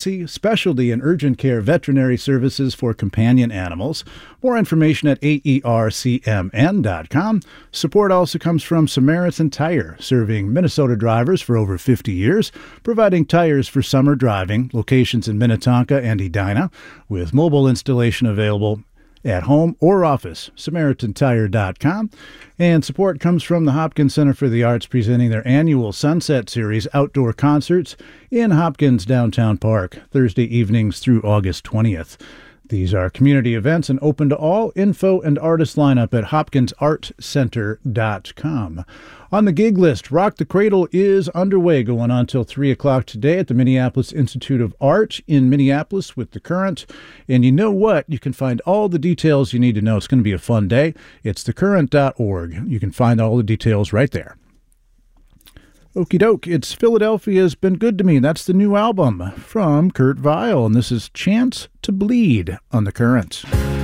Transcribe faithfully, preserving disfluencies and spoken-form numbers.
Pharmacy, specialty and urgent care veterinary services for companion animals. More information at A E R C M N dot com. Support also comes from Samaritan Tire, serving Minnesota drivers for over fifty years, providing tires for summer driving, locations in Minnetonka and Edina, with mobile installation available at home or office, Samaritan Tire dot com. And support comes from the Hopkins Center for the Arts, presenting their annual Sunset Series outdoor concerts in Hopkins Downtown Park, Thursday evenings through August twentieth. These are community events and open to all. Info and artist lineup at hopkins art center dot com. On the gig list, Rock the Cradle is underway, going on till three o'clock today at the Minneapolis Institute of Art in Minneapolis with The Current. And you know what? You can find all the details you need to know. It's going to be a fun day. It's the current dot org. You can find all the details right there. Okie doke, it's Philadelphia's Been Good to Me. That's the new album from Kurt Vile, and this is Chance to Bleed on The Current.